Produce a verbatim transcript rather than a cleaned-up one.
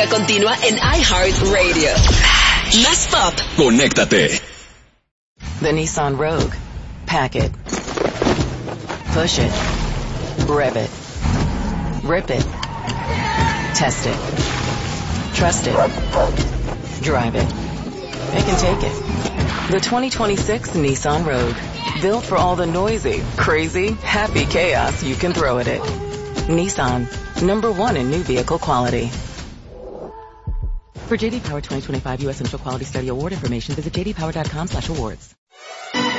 música continua en iHeartRadio. Más pop. Conéctate. The Nissan Rogue. Pack it. Push it. Rev it. Rip it. Test it. Trust it. Drive it. It can take it. The twenty twenty-six Nissan Rogue. Built for all the noisy, crazy, happy chaos you can throw at it. Nissan. Number one in new vehicle quality. For J D Power twenty twenty-five U S Initial Quality Study Award information, visit j d power dot com slash awards.